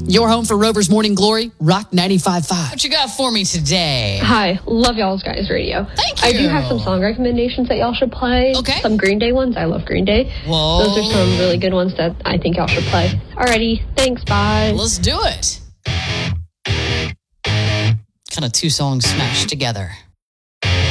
Your home for Rover's Morning Glory, Rock 95.5. What you got for me today? Hi, love y'all's guys' radio. Thank you. I do have some song recommendations that y'all should play. Okay. Some Green Day ones. I love Green Day. Whoa. Those are some really good ones that I think y'all should play. Alrighty, thanks, bye. Let's do it. Kind of two songs smashed together.